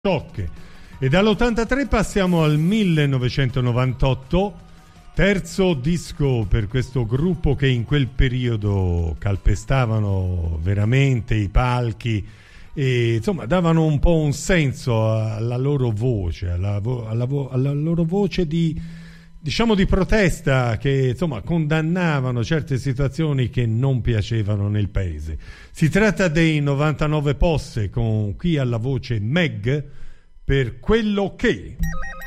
Shock. E dall'83 passiamo al 1998, terzo disco per questo gruppo che in quel periodo calpestavano veramente i palchi e insomma davano un po' un senso alla loro voce, alla loro voce di, diciamo, di protesta, che insomma condannavano certe situazioni che non piacevano nel paese. Si tratta dei 99 Posse, con qui alla voce Meg, per quello che...